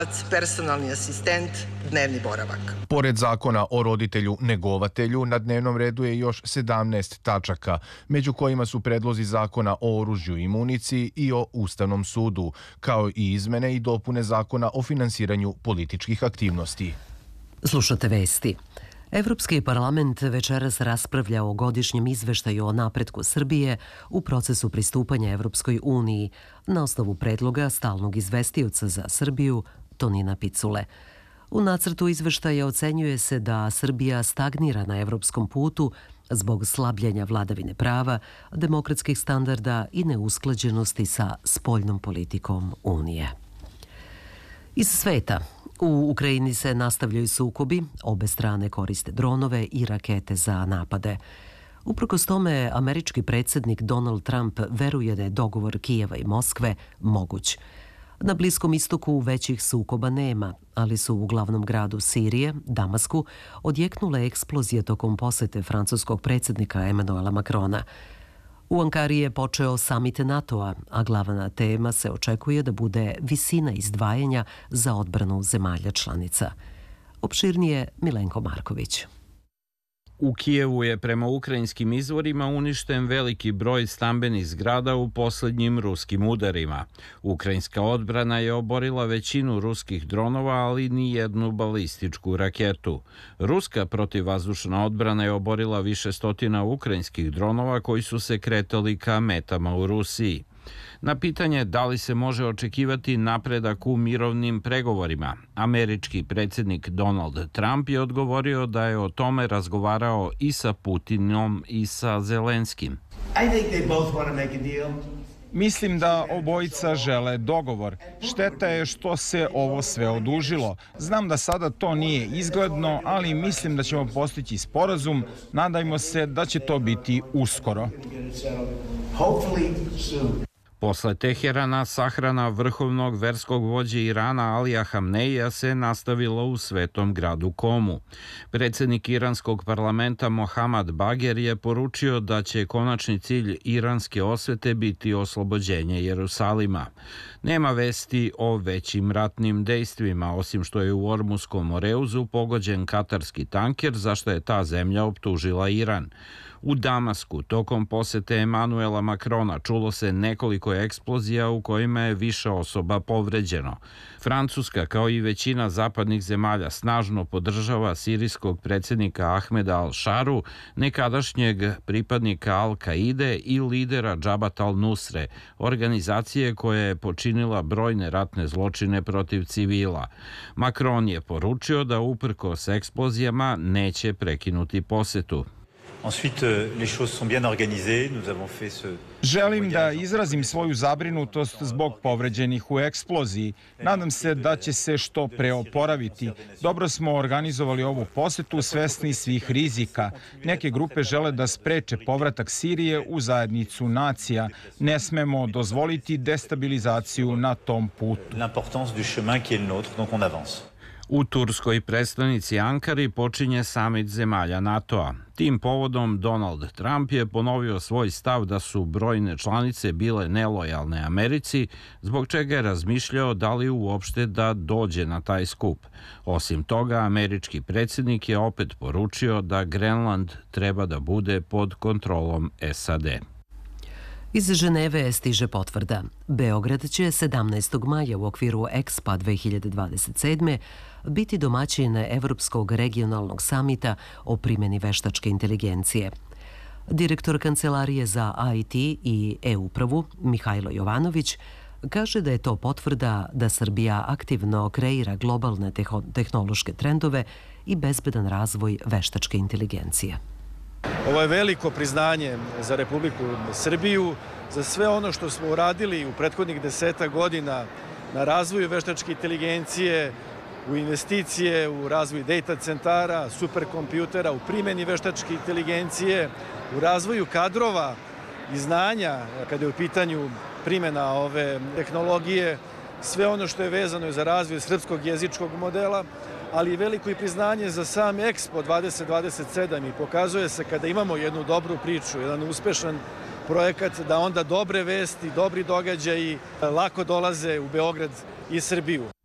personalni asistent, dnevni boravak. Pored zakona o roditelju negovatelju, na dnevnom redu je još 17 tačaka, među kojima su predlozi zakona o oružju i municiji i o Ustavnom sudu, kao i izmene i dopune zakona o finansiranju političkih aktivnosti. Slušate vesti. Evropski parlament večeras raspravlja o godišnjem izveštaju o napretku Srbije u procesu pristupanja Evropskoj uniji na osnovu predloga stalnog izvestioca za Srbiju Tonina Picule. U nacrtu izveštaja ocenjuje se da Srbija stagnira na evropskom putu zbog slabljenja vladavine prava, demokratskih standarda i neusklađenosti sa spoljnom politikom Unije. Iz sveta. U Ukrajini se nastavljaju sukobi, obe strane koriste dronove i rakete za napade. Uprkos tome, američki predsjednik Donald Trump veruje da je dogovor Kijeva i Moskve moguć. Na Bliskom istoku većih sukoba nema, ali su u glavnom gradu Sirije, Damasku, odjeknule eksplozije tokom posete francuskog predsjednika Emmanuela Macrona. U Ankari je počeo samit NATO-a, a glavna tema se očekuje da bude visina izdvajanja za odbranu zemalja članica. Opširnije Milenko Marković. U Kijevu je prema ukrajinskim izvorima uništen veliki broj stambenih zgrada u posljednjim ruskim udarima. Ukrajinska odbrana je oborila većinu ruskih dronova, ali ni jednu balističku raketu. Ruska protivvazdušna odbrana je oborila više stotina ukrajinskih dronova koji su se kretali ka metama u Rusiji. Na pitanje da li se može očekivati napredak u mirovnim pregovorima, američki predsjednik Donald Trump je odgovorio da je o tome razgovarao i sa Putinom i sa Zelenskim. Mislim da obojica žele dogovor. Šteta je što se ovo sve odužilo. Znam da sada to nije izgledno, ali mislim da ćemo postići sporazum. Nadajmo se da će to biti uskoro. Posle Teherana, sahrana vrhovnog verskog vođe Irana Alija Hamneija se nastavila u svetom gradu Komu. Predsjednik iranskog parlamenta Mohammad Bager je poručio da će konačni cilj iranske osvete biti oslobođenje Jerusalima. Nema vesti o većim ratnim dejstvima, osim što je u Ormuskom Moreuzu pogođen katarski tanker, za što je ta zemlja optužila Iran. U Damasku, tokom posete Emmanuela Macrona, čulo se nekoliko eksplozija u kojima je više osoba povređeno. Francuska, kao i većina zapadnih zemalja, snažno podržava sirijskog predsjednika Ahmeda al-Sharu, nekadašnjeg pripadnika Al-Kaide i lidera Džabat al-Nusre, organizacije koja je počinila brojne ratne zločine protiv civila. Macron je poručio da uprkos eksplozijama neće prekinuti posetu. Želim da izrazim svoju zabrinutost zbog povređenih u eksploziji. Nadam se da će se što pre oporaviti. Dobro smo organizovali ovu posetu, svesni svih rizika. Neke grupe žele da spreče povratak Sirije u zajednicu nacija. Ne smemo dozvoliti destabilizaciju na tom putu. U turskoj prestonici Ankari počinje samit zemalja NATO-a. Tim povodom Donald Trump je ponovio svoj stav da su brojne članice bile nelojalne Americi, zbog čega je razmišljao da li uopšte da dođe na taj skup. Osim toga, američki predsjednik je opet poručio da Grenland treba da bude pod kontrolom SAD. Iz Ženeve stiže potvrda. Beograd će 17. maja u okviru EXPA 2027. biti domaćin Evropskog regionalnog samita o primjeni veštačke inteligencije. Direktor Kancelarije za IT i e-upravu Mihajlo Jovanović kaže da je to potvrda da Srbija aktivno kreira globalne tehnološke trendove i bezbedan razvoj veštačke inteligencije. Ovo je veliko priznanje za Republiku Srbiju, za sve ono što smo uradili u prethodnih 10 godina na razvoju veštačke inteligencije, u investicije, u razvoj data centara, superkompjutera, u primjeni veštačke inteligencije, u razvoju kadrova i znanja kada je u pitanju primjena ove tehnologije, sve ono što je vezano za razvoj srpskog jezičkog modela, ali i veliko i priznanje za sam Expo 2027 i pokazuje se kada imamo jednu dobru priču, jedan uspešan projekat, da onda dobre vesti, dobri događaji lako dolaze u Beograd i Srbiju.